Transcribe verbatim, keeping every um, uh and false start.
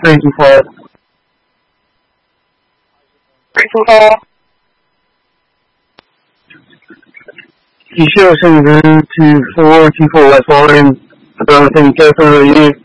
Three two four. Three two four. T show sending to four two four West Warren. I don't think careful unit.